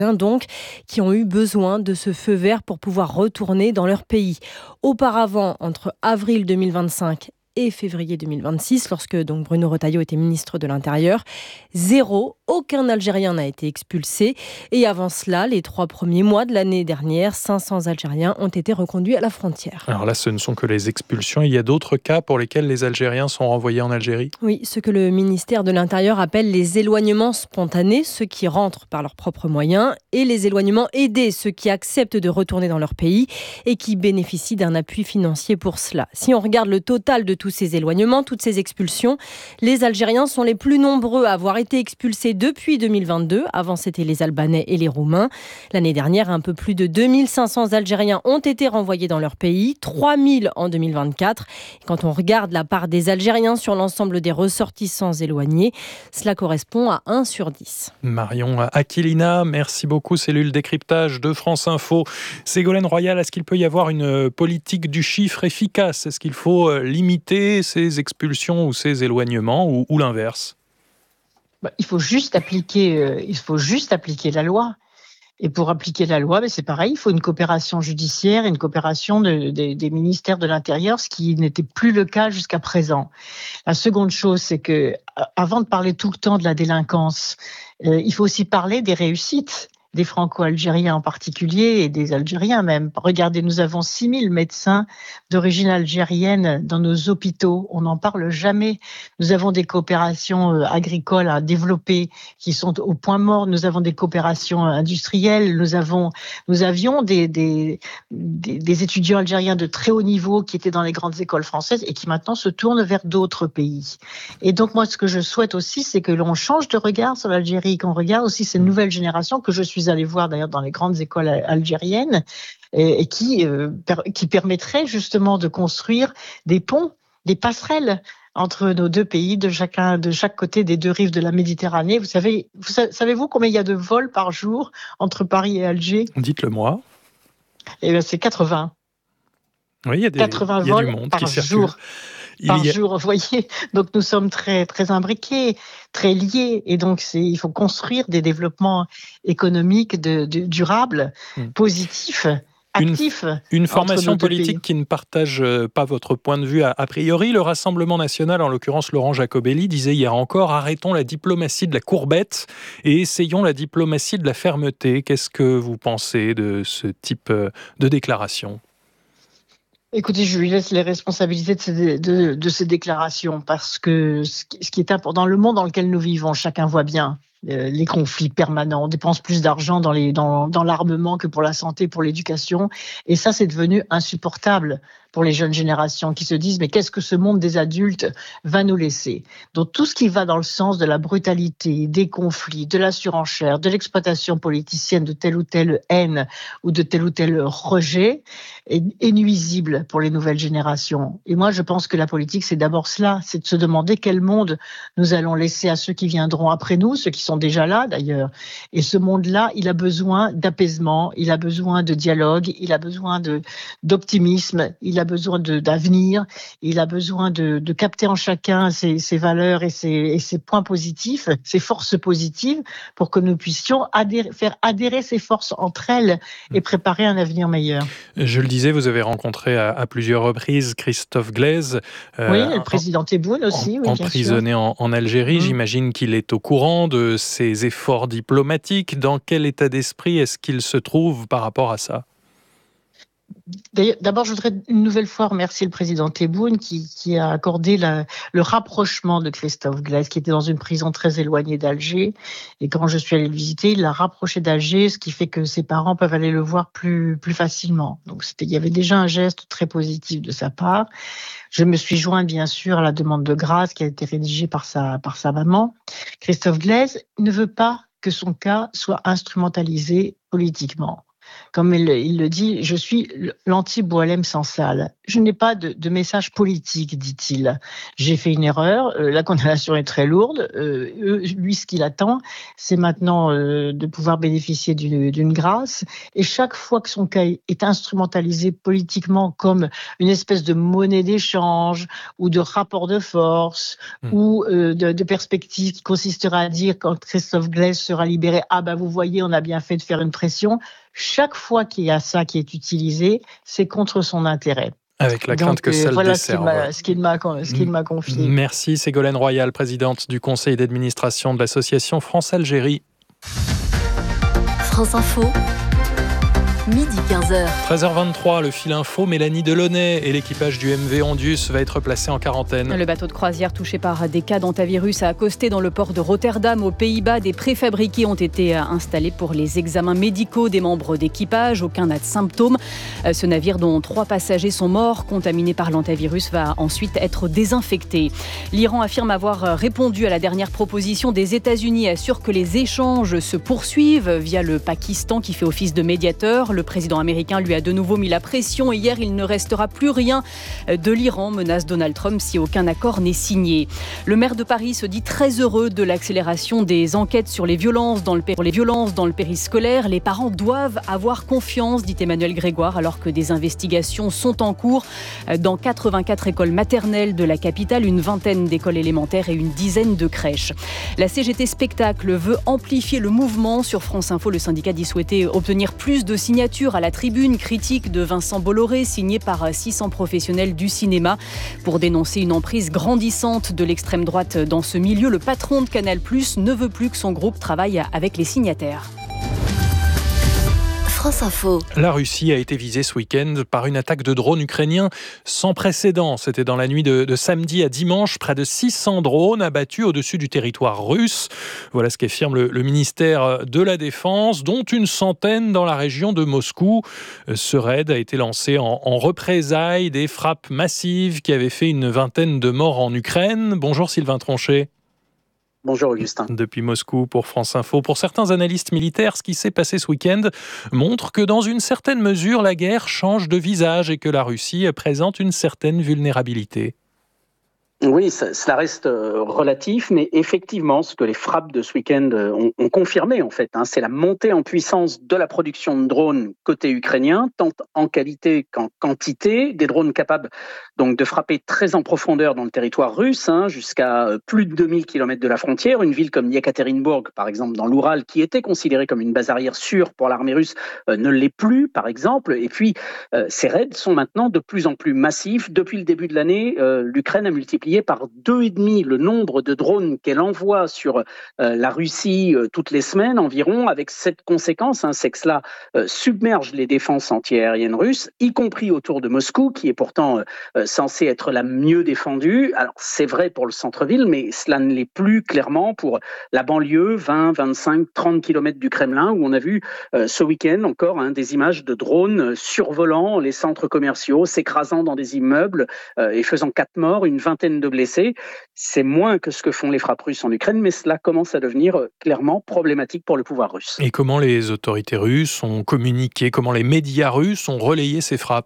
donc, qui ont eu besoin de ce feu vert pour pouvoir retourner dans leur pays. Auparavant, entre avril 2025 et février 2026, lorsque donc Bruno Retailleau était ministre de l'Intérieur, aucun Algérien n'a été expulsé. Et avant cela, les 3 premiers mois de l'année dernière, 500 Algériens ont été reconduits à la frontière. Alors là, ce ne sont que les expulsions. Il y a d'autres cas pour lesquels les Algériens sont renvoyés en Algérie ? Oui, ce que le ministère de l'Intérieur appelle les éloignements spontanés, ceux qui rentrent par leurs propres moyens, et les éloignements aidés, ceux qui acceptent de retourner dans leur pays et qui bénéficient d'un appui financier pour cela. Si on regarde le total de tous ces éloignements, toutes ces expulsions, les Algériens sont les plus nombreux à avoir été expulsés depuis 2022. Avant, c'était les Albanais et les Roumains. L'année dernière, un peu plus de 2500 Algériens ont été renvoyés dans leur pays, 3000 en 2024. Et quand on regarde la part des Algériens sur l'ensemble des ressortissants éloignés, cela correspond à 1 sur 10. Marion Aquilina, merci beaucoup. Cellule décryptage de France Info. Ségolène Royal, est-ce qu'il peut y avoir une politique du chiffre efficace ? Est-ce qu'il faut limiter ces expulsions ou ces éloignements ou l'inverse ? Il faut juste appliquer la loi. Et pour appliquer la loi, c'est pareil, il faut une coopération judiciaire et une coopération des ministères de l'Intérieur, ce qui n'était plus le cas jusqu'à présent. La seconde chose, c'est que avant de parler tout le temps de la délinquance, il faut aussi parler des réussites des Franco-Algériens en particulier et des Algériens même. Regardez, nous avons 6000 médecins d'origine algérienne dans nos hôpitaux. On n'en parle jamais. Nous avons des coopérations agricoles à développer qui sont au point mort. Nous avons des coopérations industrielles. Nous avions des étudiants algériens de très haut niveau qui étaient dans les grandes écoles françaises et qui maintenant se tournent vers d'autres pays. Et donc moi, ce que je souhaite aussi, c'est que l'on change de regard sur l'Algérie, qu'on regarde aussi ces nouvelles générations que je suis allée voir d'ailleurs dans les grandes écoles algériennes et qui permettraient justement de construire des ponts, des passerelles entre nos deux pays, de chaque côté des deux rives de la Méditerranée. Savez-vous combien il y a de vols par jour entre Paris et Alger ? Dites-le moi. Eh bien, c'est 80. Oui, il y a 80 du vols monde par qui circule. Jour, vous voyez. Donc nous sommes très très imbriqués, très liés, et donc il faut construire des développements économiques durables, positifs. Actifs. Une formation politique qui ne partage pas votre point de vue a priori. Le Rassemblement national, en l'occurrence Laurent Jacobelli, disait hier encore « Arrêtons la diplomatie de la courbette et essayons la diplomatie de la fermeté ». Qu'est-ce que vous pensez de ce type de déclaration ? Écoutez, je lui laisse les responsabilités de ces déclarations parce que ce qui est important dans le monde dans lequel nous vivons, chacun voit bien les conflits permanents. On dépense plus d'argent dans l'armement que pour la santé, pour l'éducation. Et ça, c'est devenu insupportable pour les jeunes générations qui se disent « mais qu'est-ce que ce monde des adultes va nous laisser ?» Donc tout ce qui va dans le sens de la brutalité, des conflits, de la surenchère, de l'exploitation politicienne de telle ou telle haine ou de tel ou tel rejet est nuisible pour les nouvelles générations. Et moi, je pense que la politique, c'est d'abord cela, c'est de se demander quel monde nous allons laisser à ceux qui viendront après nous, ceux qui sont déjà là d'ailleurs. Et ce monde-là, il a besoin d'apaisement, il a besoin de dialogue, il a besoin d'optimisme, il a besoin d'avenir, il a besoin de capter en chacun ses valeurs et ses points positifs, ses forces positives, pour que nous puissions faire adhérer ces forces entre elles et préparer un avenir meilleur. Je le disais, vous avez rencontré à plusieurs reprises Christophe Glaise. Oui, le président Tebboune aussi. Oui, emprisonné en Algérie. J'imagine qu'il est au courant de ses efforts diplomatiques. Dans quel état d'esprit est-ce qu'il se trouve par rapport à ça ? D'abord, je voudrais une nouvelle fois remercier le président Tebboune qui a accordé le rapprochement de Christophe Glaise, qui était dans une prison très éloignée d'Alger. Et quand je suis allée le visiter, il l'a rapproché d'Alger, ce qui fait que ses parents peuvent aller le voir plus facilement. Donc, il y avait déjà un geste très positif de sa part. Je me suis jointe, bien sûr, à la demande de grâce qui a été rédigée par sa maman. Christophe Glaise ne veut pas que son cas soit instrumentalisé politiquement. Comme il le dit, je suis l'anti-Boualem Sansal. Je n'ai pas de message politique, dit-il. J'ai fait une erreur, la condamnation est très lourde. Lui, ce qu'il attend, c'est maintenant de pouvoir bénéficier d'une grâce. Et chaque fois que son cas est instrumentalisé politiquement comme une espèce de monnaie d'échange ou de rapport de force ou de perspective qui consistera à dire quand Christophe Glaise sera libéré, ah ben vous voyez, on a bien fait de faire une pression. Chaque fois qu'il y a ça qui est utilisé, c'est contre son intérêt. Avec la crainte que ça le desserve. Voilà ce qu'il m'a confié. Merci Ségolène Royal, présidente du conseil d'administration de l'association France-Algérie. France Info, midi 15h. 13h23, le fil info, Mélanie Delaunay et l'équipage du MV Ondius va être placé en quarantaine. Le bateau de croisière touché par des cas d'hantavirus a accosté dans le port de Rotterdam, aux Pays-Bas. Des préfabriqués ont été installés pour les examens médicaux des membres d'équipage. Aucun n'a de symptômes. Ce navire, dont 3 passagers sont morts, contaminés par l'hantavirus, va ensuite être désinfecté. L'Iran affirme avoir répondu à la dernière proposition des États-Unis et assure que les échanges se poursuivent via le Pakistan qui fait office de médiateur. Le président américain lui a de nouveau mis la pression. Hier, il ne restera plus rien de l'Iran, menace Donald Trump, si aucun accord n'est signé. Le maire de Paris se dit très heureux de l'accélération des enquêtes sur les violences dans le périscolaire. Les parents doivent avoir confiance, dit Emmanuel Grégoire, alors que des investigations sont en cours dans 84 écoles maternelles de la capitale, une vingtaine d'écoles élémentaires et une dizaine de crèches. La CGT Spectacle veut amplifier le mouvement. Sur France Info, le syndicat dit souhaiter obtenir plus de signature à la tribune critique de Vincent Bolloré, signée par 600 professionnels du cinéma, pour dénoncer une emprise grandissante de l'extrême droite dans ce milieu. Le patron de Canal+ ne veut plus que son groupe travaille avec les signataires. France Info. La Russie a été visée ce week-end par une attaque de drones ukrainiens sans précédent. C'était dans la nuit de samedi à dimanche. Près de 600 drones abattus au-dessus du territoire russe. Voilà ce qu'affirme le ministère de la Défense, dont une centaine dans la région de Moscou. Ce raid a été lancé en représailles des frappes massives qui avaient fait une vingtaine de morts en Ukraine. Bonjour Sylvain Tronchet. Bonjour Augustin. Depuis Moscou pour France Info. Pour certains analystes militaires, ce qui s'est passé ce week-end montre que dans une certaine mesure, la guerre change de visage et que la Russie présente une certaine vulnérabilité. Oui, ça reste relatif, mais effectivement, ce que les frappes de ce week-end ont confirmé, en fait, c'est la montée en puissance de la production de drones côté ukrainien, tant en qualité qu'en quantité, des drones capables donc de frapper très en profondeur dans le territoire russe, jusqu'à plus de 2000 km de la frontière. Une ville comme Yekaterinbourg, par exemple, dans l'Oural, qui était considérée comme une base arrière sûre pour l'armée russe, ne l'est plus, par exemple. Et puis, ces raids sont maintenant de plus en plus massifs. Depuis le début de l'année, l'Ukraine a multiplié par 2,5 le nombre de drones qu'elle envoie sur la Russie toutes les semaines environ, avec cette conséquence, c'est que cela submerge les défenses antiaériennes russes, y compris autour de Moscou, qui est pourtant censée être la mieux défendue. Alors c'est vrai pour le centre-ville, mais cela ne l'est plus clairement pour la banlieue, 20, 25, 30 km du Kremlin, où on a vu ce week-end encore des images de drones survolant les centres commerciaux, s'écrasant dans des immeubles et faisant 4 morts, une vingtaine de blessés. C'est moins que ce que font les frappes russes en Ukraine, mais cela commence à devenir clairement problématique pour le pouvoir russe. Et comment les autorités russes ont communiqué, comment les médias russes ont relayé ces frappes ?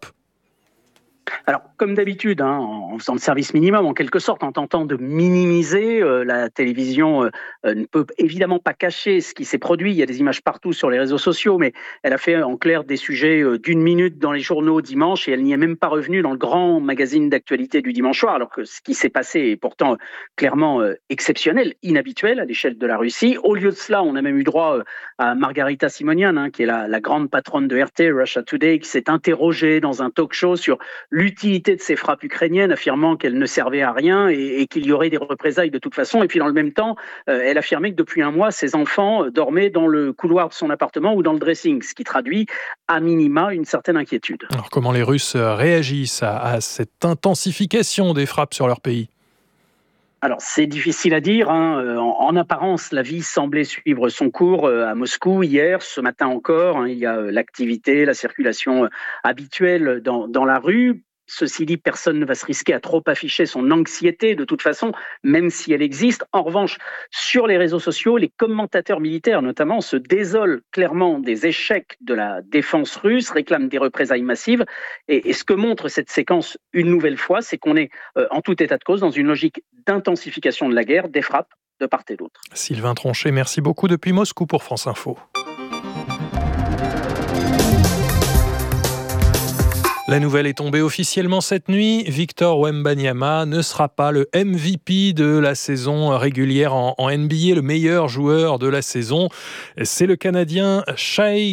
Alors, comme d'habitude, en faisant le service minimum, en quelque sorte, en tentant de minimiser, la télévision ne peut évidemment pas cacher ce qui s'est produit. Il y a des images partout sur les réseaux sociaux, mais elle a fait en clair des sujets d'1 minute dans les journaux dimanche et elle n'y est même pas revenue dans le grand magazine d'actualité du dimanche soir, alors que ce qui s'est passé est pourtant clairement exceptionnel, inhabituel à l'échelle de la Russie. Au lieu de cela, on a même eu droit à Margarita Simonian, qui est la grande patronne de RT, Russia Today, qui s'est interrogée dans un talk-show sur l'utilité de ces frappes ukrainiennes, affirmant qu'elles ne servaient à rien et qu'il y aurait des représailles de toute façon. Et puis dans le même temps, elle affirmait que depuis un mois, ses enfants dormaient dans le couloir de son appartement ou dans le dressing, ce qui traduit à minima une certaine inquiétude. Alors comment les Russes réagissent à cette intensification des frappes sur leur pays ? Alors, c'est difficile à dire. En apparence, la vie semblait suivre son cours à Moscou hier, ce matin encore. Il y a l'activité, la circulation habituelle dans la rue. Ceci dit, personne ne va se risquer à trop afficher son anxiété de toute façon, même si elle existe. En revanche, sur les réseaux sociaux, les commentateurs militaires notamment se désolent clairement des échecs de la défense russe, réclament des représailles massives. Et ce que montre cette séquence une nouvelle fois, c'est qu'on est en tout état de cause dans une logique d'intensification de la guerre, des frappes de part et d'autre. Sylvain Tronchet, merci beaucoup depuis Moscou pour France Info. La nouvelle est tombée officiellement cette nuit. Victor Wembanyama ne sera pas le MVP de la saison régulière en NBA, le meilleur joueur de la saison. C'est le Canadien Shai